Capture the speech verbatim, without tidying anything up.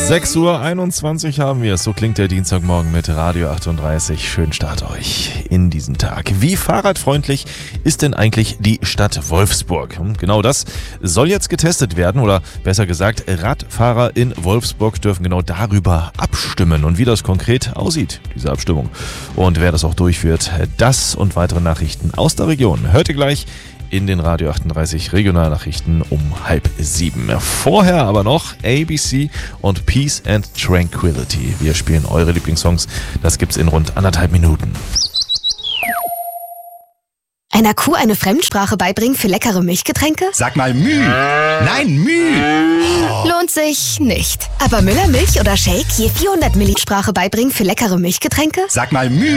sechs Uhr einundzwanzig haben wir es. So klingt der Dienstagmorgen mit Radio achtunddreißig. Schönen Start euch in diesen Tag. Wie fahrradfreundlich ist denn eigentlich die Stadt Wolfsburg? Genau das soll jetzt getestet werden, oder besser gesagt, Radfahrer in Wolfsburg dürfen genau darüber abstimmen. Und wie das konkret aussieht, diese Abstimmung, und wer das auch durchführt, das und weitere Nachrichten aus der Region hört ihr gleich in den Radio achtunddreißig Regionalnachrichten um halb sieben. Vorher aber noch A B C und Peace and Tranquility. Wir spielen eure Lieblingssongs. Das gibt's in rund anderthalb Minuten. Einer Kuh eine Fremdsprache beibringen für leckere Milchgetränke? Sag mal Müh. Nein, Müh. Oh. Lohnt sich nicht. Aber Müller Milch oder Shake je vierhundert Milliliter Sprache beibringen für leckere Milchgetränke? Sag mal Müh.